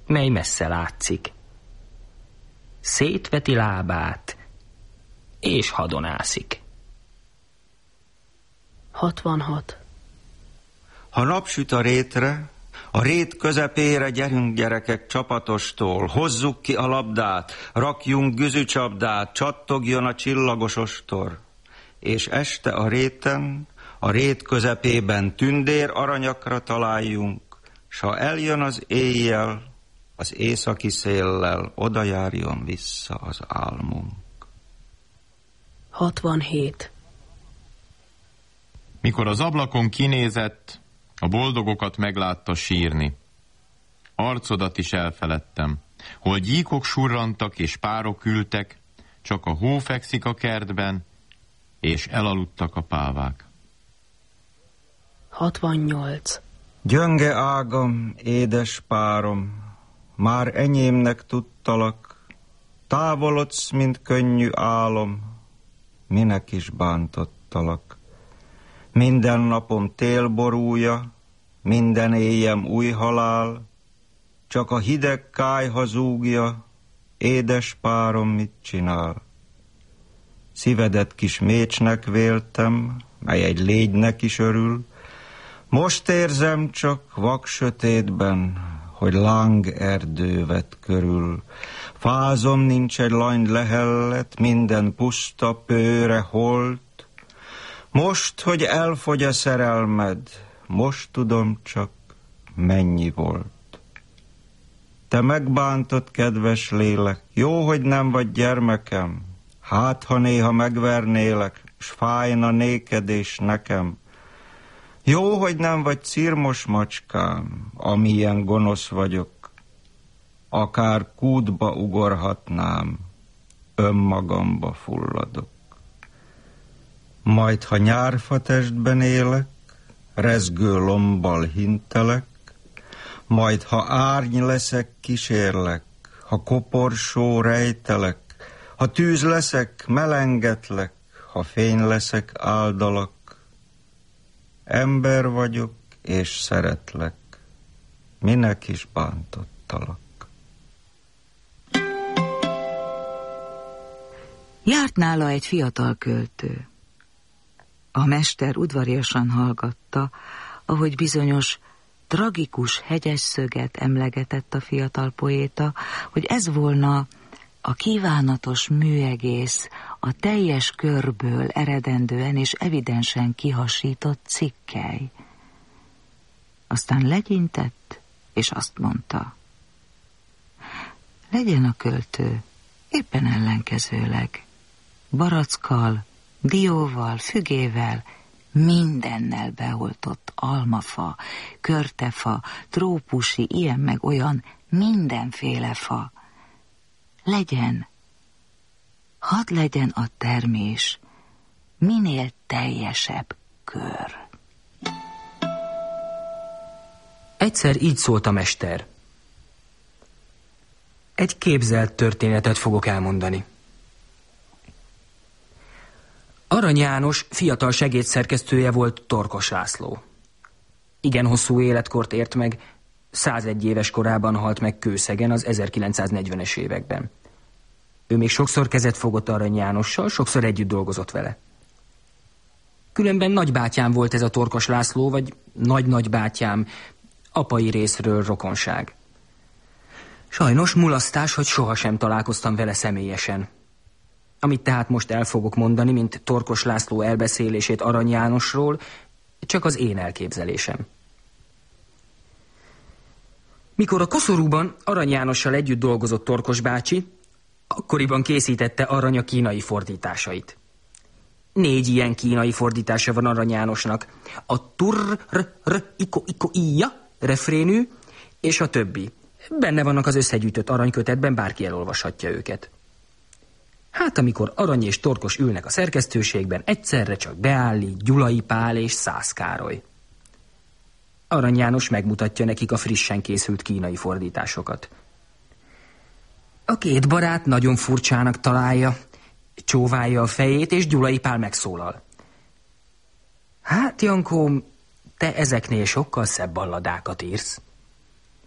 mely messze látszik. Szétveti lábát, és hadonászik. 66. Ha napsüt a rétre, a rét közepére gyerünk gyerekek csapatostól, hozzuk ki a labdát, rakjunk güzücsapdát, csattogjon a csillagos ostor. És este a réten, a rét közepében tündér aranyakra találjunk, s ha eljön az éjjel, az északi széllel, oda járjon vissza az álmunk. 67. Mikor az ablakon kinézett, a boldogokat meglátta sírni. Arcodat is elfeledtem, hol gyíkok surrantak és párok ültek, csak a hó fekszik a kertben, és elaludtak a pávák. 68. Gyönge ágam, édes párom, már enyémnek tudtalak, távolodsz, mint könnyű álom, minek is bántottalak. Minden napom télborúja, minden éjjem új halál, csak a hideg kályha zúgja, édes párom mit csinál. Szívedet kis mécsnek véltem, mely egy légynek is örül, most érzem csak vaksötétben, hogy láng erdő vett körül. Fázom, nincs egy langy lehellet, minden puszta, pőre, holt. Most, hogy elfogy a szerelmed, most tudom csak, mennyi volt. Te megbántott, kedves lélek, jó, hogy nem vagy gyermekem. Hát, ha néha megvernélek, s fájna néked és nekem. Jó, hogy nem vagy cirmos macskám, amilyen gonosz vagyok. Akár kútba ugorhatnám, önmagamba fulladok. Majd, ha nyárfa testben élek, rezgő lombbal hintelek, majd, ha árny leszek, kísérlek, ha koporsó rejtelek, ha tűz leszek, melengetlek, ha fény leszek, áldalak. Ember vagyok, és szeretlek, minek is bántottalak. Járt nála egy fiatal költő. A mester udvariasan hallgatta, ahogy bizonyos tragikus hegyes szöget emlegetett a fiatal poéta, hogy ez volna a kívánatos műegész, a teljes körből eredendően és evidensen kihasított cikkely. Aztán legyintett, és azt mondta: legyen a költő éppen ellenkezőleg, barackkal, dióval, fügével, mindennel beoltott almafa, körtefa, trópusi, ilyen meg olyan, mindenféle fa. Legyen, hadd legyen a termés minél teljesebb kör. Egyszer így szólt a mester: egy képzelt történetet fogok elmondani. Arany János fiatal segédszerkesztője volt Torkos László. Igen hosszú életkort ért meg, 101 éves korában halt meg Kőszegen az 1940-es években. Ő még sokszor kezet fogott Arany Jánossal, sokszor együtt dolgozott vele. Különben nagybátyám volt ez a Torkos László, vagy nagy-nagybátyám, apai részről rokonság. Sajnos mulasztás, hogy sohasem találkoztam vele személyesen. Amit tehát most el fogok mondani, mint Torkos László elbeszélését Arany Jánosról, csak az én elképzelésem. Mikor a Koszorúban Arany Jánossal együtt dolgozott Torkos bácsi, akkoriban készítette Arany a kínai fordításait. 4 ilyen kínai fordítása van Arany Jánosnak: a turr-iko-iko-ija refrénű, és a többi. Benne vannak az összegyűjtött aranykötetben, bárki elolvashatja őket. Hát amikor Arany és Torkos ülnek a szerkesztőségben, egyszerre csak beállít Gyulai Pál és Szász Károly. Arany János megmutatja nekik a frissen készült kínai fordításokat. A két barát nagyon furcsának találja, csóválja a fejét, és Gyulai Pál megszólal: hát, Jankóm, te ezeknél sokkal szebb balladákat írsz.